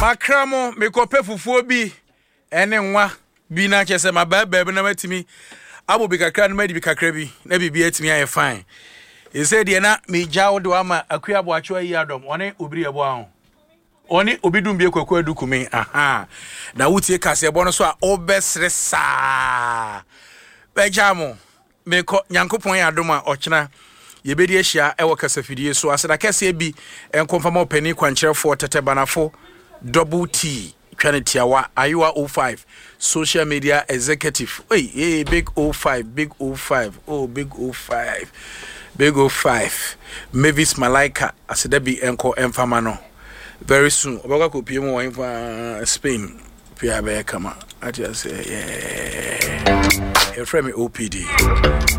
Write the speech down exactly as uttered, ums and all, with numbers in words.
Makramo me kope fufuo bi ene nwa bi na chese ma ba ba na matimi abo bi kakra na madi bi kakra bi na bibia atimi aye fine. E say de na me jawo de ama akua bo acho ayi adom one obiri ebo ahụ. Oni obidum bi ekwaku adukumi aha na wutie kase ebo no so a obesre sa bejamo me ko nyankopon ya adom a ochena yebedi ahia ewo kasafidie so aseda kase bi enkomfama opani kwankyerefo tete banafo double T Trinitiawa Ayua oh five social media executive. Hey, hey, big oh five, big oh five, oh big oh five, big oh five. Mavis Malaika asedabi enko enfamano. Very soon. Obaga ko pie mo in Spain. Pia be kama. I just say yeah. Your friend me O P D.